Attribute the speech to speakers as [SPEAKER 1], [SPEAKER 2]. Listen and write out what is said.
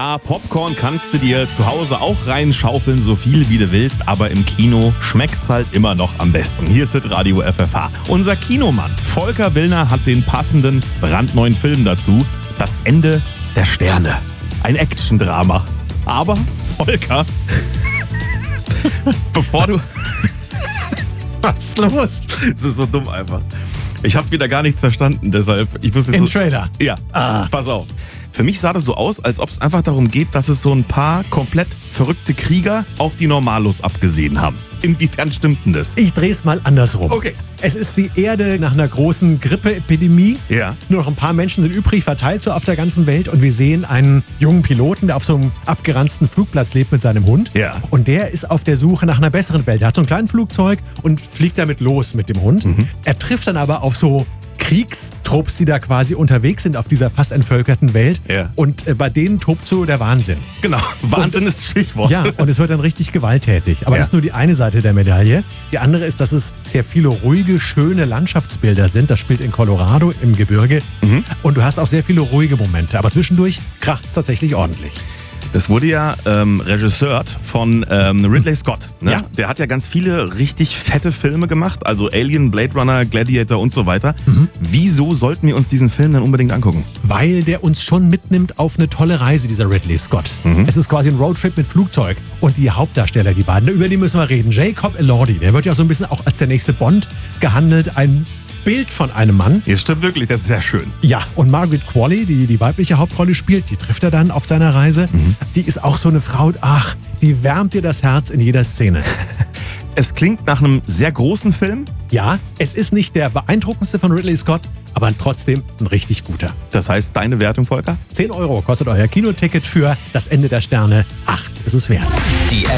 [SPEAKER 1] Ja, Popcorn kannst du dir zu Hause auch reinschaufeln, so viel wie du willst, aber im Kino schmeckt's halt immer noch am besten. Hier ist Radio FFH. Unser Kinomann Volker Willner hat den passenden, brandneuen Film dazu. Das Ende der Sterne. Ein Action-Drama. Aber, Volker, bevor du...
[SPEAKER 2] Was ist los?
[SPEAKER 1] Das ist so dumm einfach. Ich habe wieder gar nichts verstanden, deshalb... Ich muss jetzt
[SPEAKER 2] Im Trailer?
[SPEAKER 1] Ja, pass auf. Für mich sah das so aus, als ob es einfach darum geht, dass es so ein paar komplett verrückte Krieger auf die Normalos abgesehen haben. Inwiefern stimmt denn das?
[SPEAKER 2] Ich drehe es mal andersrum.
[SPEAKER 1] Okay.
[SPEAKER 2] Es ist die Erde nach einer großen Grippeepidemie.
[SPEAKER 1] Ja.
[SPEAKER 2] Nur noch ein paar Menschen sind übrig, verteilt so auf der ganzen Welt. Und wir sehen einen jungen Piloten, der auf so einem abgeranzten Flugplatz lebt mit seinem Hund.
[SPEAKER 1] Ja.
[SPEAKER 2] Und der ist auf der Suche nach einer besseren Welt. Er hat so ein kleines Flugzeug und fliegt damit los mit dem Hund. Er trifft dann aber auf so Kriegstrupps, die da quasi unterwegs sind auf dieser fast entvölkerten Welt.
[SPEAKER 1] Ja.
[SPEAKER 2] Und bei denen tobt so der Wahnsinn.
[SPEAKER 1] Genau, Wahnsinn ist das Stichwort.
[SPEAKER 2] Ja, und es wird dann richtig gewalttätig. Aber
[SPEAKER 1] Ja.
[SPEAKER 2] das ist nur die eine Seite der Medaille. Die andere ist, dass es sehr viele ruhige, schöne Landschaftsbilder sind. Das spielt in Colorado im Gebirge. Und du hast auch sehr viele ruhige Momente. Aber zwischendurch kracht es tatsächlich ordentlich.
[SPEAKER 1] Das wurde ja regisseurt von Ridley Scott. Ne?
[SPEAKER 2] Ja.
[SPEAKER 1] Der hat ja ganz viele richtig fette Filme gemacht. Also Alien, Blade Runner, Gladiator und so weiter. Wieso sollten wir uns diesen Film dann unbedingt angucken?
[SPEAKER 2] Weil der uns schon mitnimmt auf eine tolle Reise, dieser Ridley Scott. Es ist quasi ein Roadtrip mit Flugzeug. Und die Hauptdarsteller, die beiden, über die müssen wir reden. Jacob Elordi, der wird ja so ein bisschen auch als der nächste Bond gehandelt. Ein Bild von einem Mann.
[SPEAKER 1] Das stimmt wirklich, das ist sehr schön.
[SPEAKER 2] Ja, und Margaret Qualley, die die weibliche Hauptrolle spielt, die trifft er dann auf seiner Reise. Die ist auch so eine Frau, die wärmt dir das Herz in jeder Szene.
[SPEAKER 1] Es klingt nach einem sehr großen Film.
[SPEAKER 2] Ja, es ist nicht der beeindruckendste von Ridley Scott, aber trotzdem ein richtig guter.
[SPEAKER 1] Das heißt, deine Wertung, Volker?
[SPEAKER 2] 10 € kostet euer Kinoticket für Das Ende der Sterne. 8 ist es wert.
[SPEAKER 3] Die